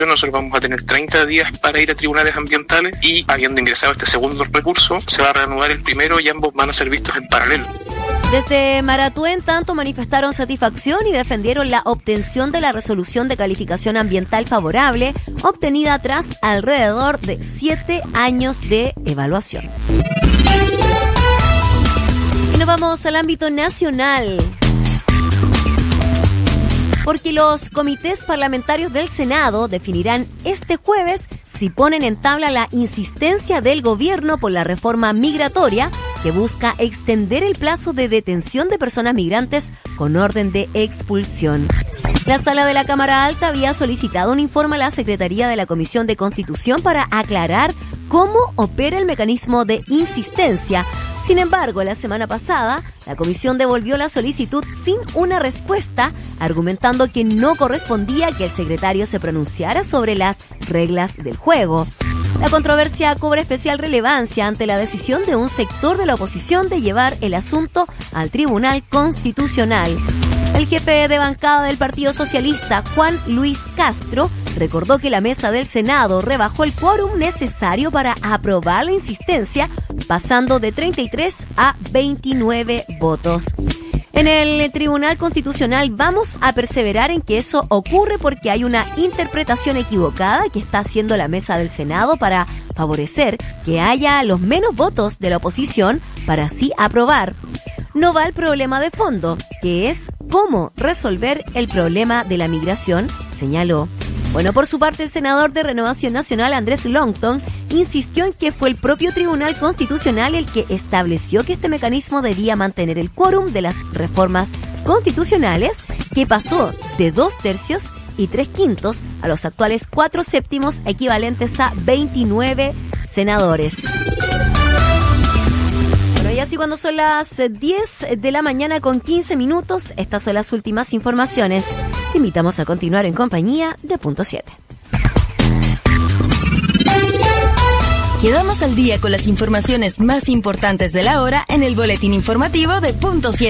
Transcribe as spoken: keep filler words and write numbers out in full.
nosotros vamos a tener treinta días para ir a tribunales ambientales y, habiendo ingresado este segundo recurso, se va a reanudar el primero y ambos van a ser vistos en paralelo. Desde Maratú, en tanto, manifestaron satisfacción y defendieron la obtención de la resolución de calificación ambiental favorable, obtenida tras alrededor de siete años de evaluación. Y nos vamos al ámbito nacional, porque los comités parlamentarios del Senado definirán este jueves si ponen en tabla la insistencia del gobierno por la reforma migratoria que busca extender el plazo de detención de personas migrantes con orden de expulsión. La Sala de la Cámara Alta había solicitado un informe a la Secretaría de la Comisión de Constitución para aclarar cómo opera el mecanismo de insistencia. Sin embargo, la semana pasada, la comisión devolvió la solicitud sin una respuesta, argumentando que no correspondía que el secretario se pronunciara sobre las reglas del juego. La controversia cobra especial relevancia ante la decisión de un sector de la oposición de llevar el asunto al Tribunal Constitucional. El jefe de bancada del Partido Socialista, Juan Luis Castro, recordó que la mesa del Senado rebajó el quórum necesario para aprobar la insistencia, pasando de treinta y tres a veintinueve votos. En el Tribunal Constitucional vamos a perseverar en que eso ocurre porque hay una interpretación equivocada que está haciendo la mesa del Senado para favorecer que haya los menos votos de la oposición para así aprobar. No va el problema de fondo, que es cómo resolver el problema de la migración, señaló. Bueno, por su parte, el senador de Renovación Nacional, Andrés Longton, insistió en que fue el propio Tribunal Constitucional el que estableció que este mecanismo debía mantener el quórum de las reformas constitucionales, que pasó de dos tercios y tres quintos a los actuales cuatro séptimos, equivalentes a veintinueve senadores. Bueno, y así cuando son las diez de la mañana con quince minutos, estas son las últimas informaciones. Te invitamos a continuar en compañía de Punto siete. Quedamos al día con las informaciones más importantes de la hora en el boletín informativo de Punto siete.